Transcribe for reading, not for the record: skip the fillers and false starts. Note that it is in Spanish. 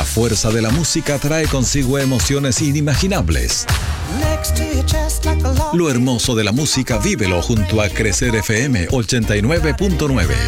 fuerza de la música trae consigo emociones inimaginables. Lo hermoso de la música vívelo junto a Crecer FM 89.9.